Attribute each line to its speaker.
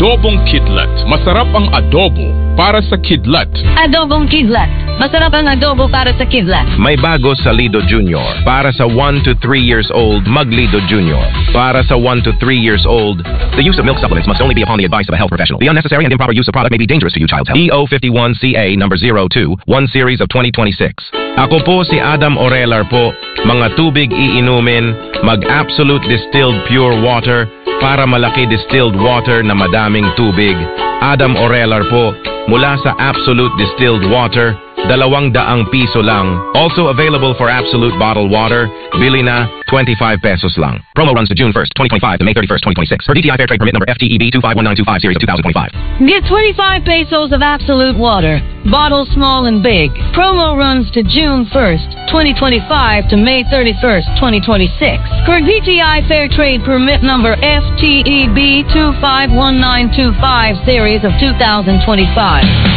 Speaker 1: Adobong Kidlat. Masarap ang adobo para sa kidlat.
Speaker 2: Adobong Kidlat. Masarap ang adobo para sa kidlat.
Speaker 3: May bago sa Lido Junior. Para sa 1 to 3 years old, Maglido Junior. Para sa 1 to 3 years old, the use of milk supplements must only be upon the advice of a health professional. The unnecessary and improper use of product may be dangerous to your child's health. EO51CA number 02, 1 series of 2026. Ako po si Adam Orelar po. Mga tubig iinumin, mag-absolute distilled pure water para malaki distilled water na madaming tubig. Adam Orelar po, mula sa Absolute Distilled Water, 200 piso lang. Also available for Absolute Bottled Water, bili na 25 pesos lang. Promo runs to June 1st, 2025 to May 31st, 2026. Per DTI Fair Trade Permit number FTEB 251925 series of 2025.
Speaker 2: Get 25 pesos of Absolute Water. Bottles small and big. Promo runs to June 1st, 2025 to May 31st, 2026. Per DTI Fair Trade Permit number FTEB 251925 series of 2025.